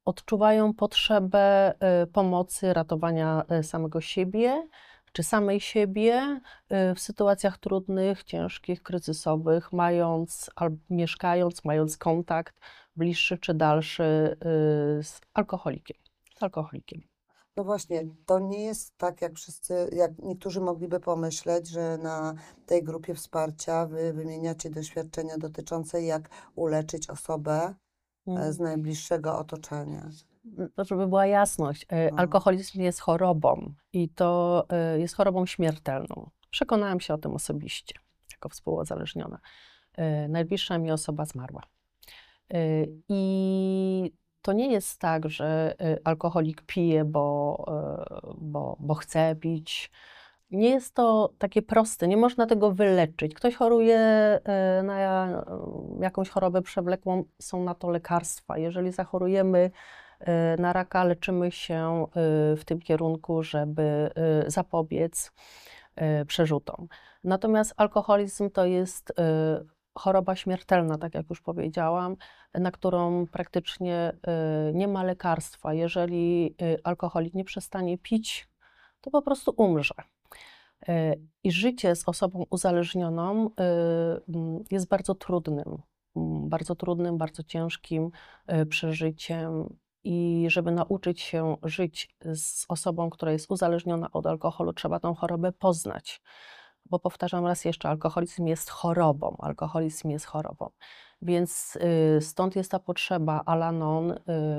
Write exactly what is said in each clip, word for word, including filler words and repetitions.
odczuwają potrzebę y, pomocy, ratowania y, samego siebie czy samej siebie y, w sytuacjach trudnych, ciężkich, kryzysowych, mając albo mieszkając, mając kontakt bliższy czy dalszy y, z alkoholikiem. Z alkoholikiem. No właśnie, to nie jest tak, jak wszyscy, jak niektórzy mogliby pomyśleć, że na tej grupie wsparcia wy wymieniacie doświadczenia dotyczące, jak uleczyć osobę e, z Mm. najbliższego otoczenia. To żeby była jasność, y, No. alkoholizm jest chorobą i to y, jest chorobą śmiertelną. Przekonałam się o tym osobiście, jako współuzależniona. Y, Najbliższa mi osoba zmarła. Y, I to nie jest tak, że y, alkoholik pije, bo, y, bo, bo chce pić. Nie jest to takie proste, nie można tego wyleczyć. Ktoś choruje y, na y, jakąś chorobę przewlekłą, są na to lekarstwa. Jeżeli zachorujemy y, na raka, leczymy się y, w tym kierunku, żeby y, zapobiec y, przerzutom. Natomiast alkoholizm to jest y, choroba śmiertelna, tak jak już powiedziałam, na którą praktycznie y, nie ma lekarstwa. Jeżeli y, alkoholik nie przestanie pić, to po prostu umrze. Y, I życie z osobą uzależnioną y, mm, jest bardzo trudnym, mm, bardzo trudnym, bardzo ciężkim y, przeżyciem. I żeby nauczyć się żyć z osobą, która jest uzależniona od alkoholu, trzeba tą chorobę poznać. Bo powtarzam raz jeszcze, alkoholizm jest chorobą, alkoholizm jest chorobą. Więc y, stąd jest ta potrzeba Al-Anon, y,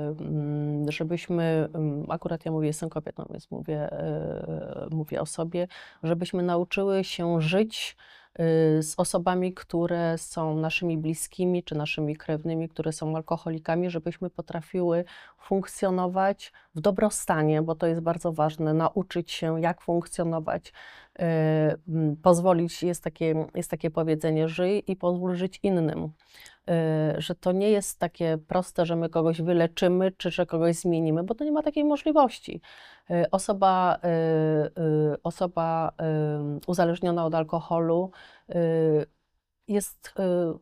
mm, żebyśmy, ym, akurat ja mówię, jestem kobietą, więc mówię, y, mówię o sobie, żebyśmy nauczyły się żyć y, z osobami, które są naszymi bliskimi, czy naszymi krewnymi, które są alkoholikami, żebyśmy potrafiły funkcjonować w dobrostanie, bo to jest bardzo ważne, nauczyć się, jak funkcjonować, y, mm, pozwolić, jest takie, jest takie powiedzenie, żyj i pozwól żyć innym. Y, że to nie jest takie proste, że my kogoś wyleczymy, czy że kogoś zmienimy, bo to nie ma takiej możliwości. Y, Osoba, y, y, osoba y, uzależniona od alkoholu y, jest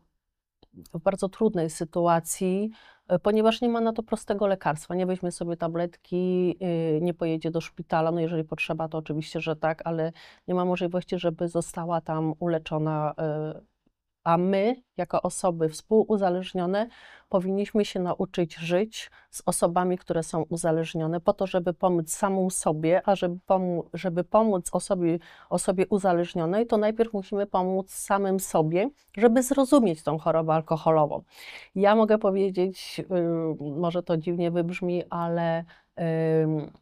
y, w bardzo trudnej sytuacji, y, ponieważ nie ma na to prostego lekarstwa. Nie weźmie sobie tabletki, y, nie pojedzie do szpitala, no jeżeli potrzeba, to oczywiście, że tak, ale nie ma możliwości, żeby została tam uleczona. y, A my, jako osoby współuzależnione, powinniśmy się nauczyć żyć z osobami, które są uzależnione, po to, żeby pomóc samą sobie, a żeby, pomóc, żeby pomóc osobie, osobie uzależnionej, to najpierw musimy pomóc samym sobie, żeby zrozumieć tą chorobę alkoholową. Ja mogę powiedzieć, y, może to dziwnie wybrzmi, ale y,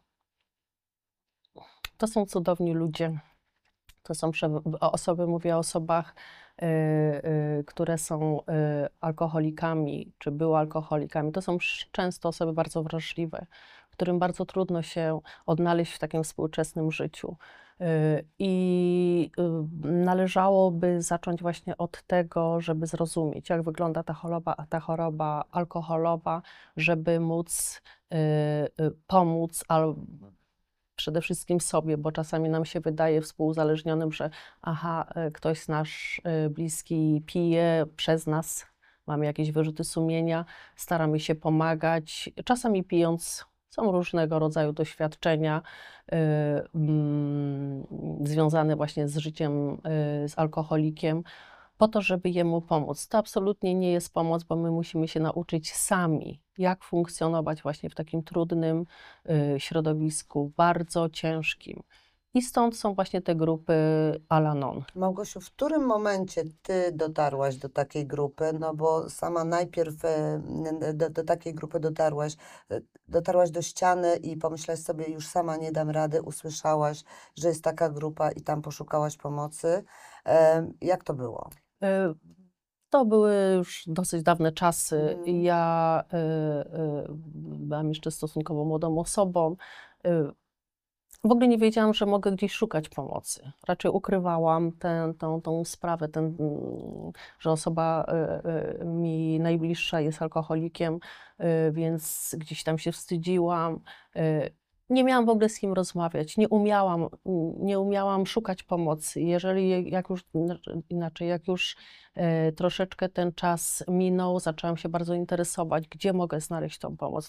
to są cudowni ludzie. To są prze- osoby, mówię o osobach, y, y, które są y, alkoholikami, czy były alkoholikami. To są sz- często osoby bardzo wrażliwe, którym bardzo trudno się odnaleźć w takim współczesnym życiu. Y, I y, należałoby zacząć właśnie od tego, żeby zrozumieć, jak wygląda ta choroba, ta choroba alkoholowa, żeby móc y, y, pomóc albo przede wszystkim sobie, bo czasami nam się wydaje współuzależnionym, że aha, e, ktoś z nasz e, bliski pije przez nas, mamy jakieś wyrzuty sumienia, staramy się pomagać. Czasami pijąc są różnego rodzaju doświadczenia e, mm, związane właśnie z życiem e, z alkoholikiem, po to, żeby jemu pomóc. To absolutnie nie jest pomoc, bo my musimy się nauczyć sami, jak funkcjonować właśnie w takim trudnym y, środowisku, bardzo ciężkim. I stąd są właśnie te grupy Al-Anon. Małgosiu, w którym momencie ty dotarłaś do takiej grupy? No bo sama najpierw e, n- do, do takiej grupy dotarłaś, e, dotarłaś do ściany i pomyślałaś sobie, już sama nie dam rady, usłyszałaś, że jest taka grupa i tam poszukałaś pomocy. E, jak to było? Y, To były już dosyć dawne czasy. Mhm. Ja y, y, byłam jeszcze stosunkowo młodą osobą. Y, W ogóle nie wiedziałam, że mogę gdzieś szukać pomocy. Raczej ukrywałam tę, tą, tą sprawę, ten, mm, że osoba y, y, mi najbliższa jest alkoholikiem, y, więc gdzieś tam się wstydziłam. Y, Nie miałam w ogóle z kim rozmawiać, nie umiałam, nie umiałam szukać pomocy. Jeżeli, jak już, inaczej, jak już y, troszeczkę ten czas minął, zaczęłam się bardzo interesować, gdzie mogę znaleźć tą pomoc.